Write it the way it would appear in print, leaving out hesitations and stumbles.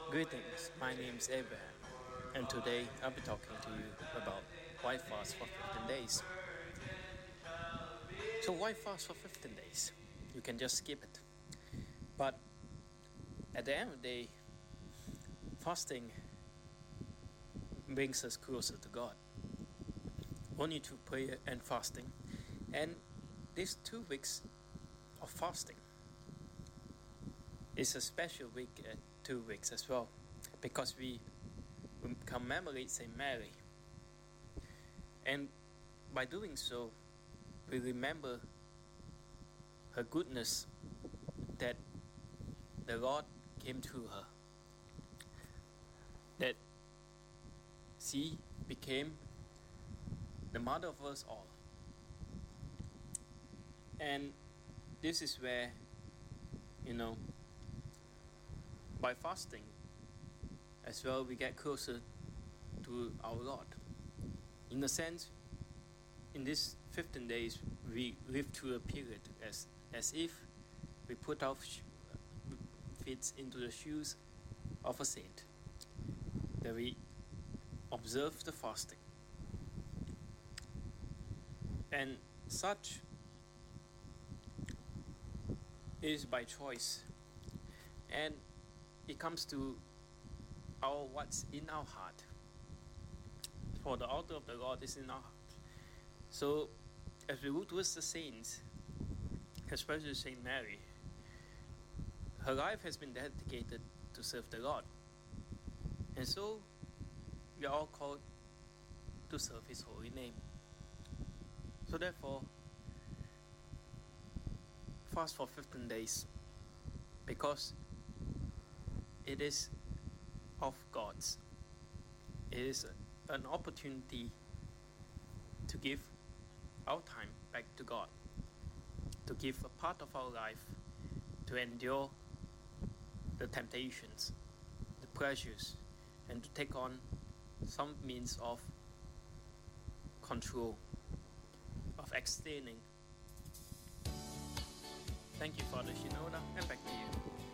Greetings, my name is Abraham, and today I'll be talking to you about why fast for 15 days. So, why fast for 15 days? You can just skip it. But at the end of the day, fasting brings us closer to God. Only through prayer and fasting. And these 2 weeks of fasting is a special week, 2 weeks as well, because we commemorate Saint Mary. And by doing so, we remember her goodness, that the Lord came through her, that she became the mother of us all. And this is where, by fasting as well, we get closer to our Lord. In a sense, in these 15 days, we live through a period as if we put our feet into the shoes of a saint, that we observe the fasting. And such is by choice, and it comes to what's in our heart. For the altar of the Lord is in our heart. So as we look towards the saints, especially Saint Mary, her life has been dedicated to serve the Lord, and so we are all called to serve His holy name. So therefore, fast for 15 days, because it is of God's. It is an opportunity to give our time back to God, to give a part of our life to endure the temptations, the pleasures, and to take on some means of control, of abstaining. Thank you, Father Shinoda, and back to you.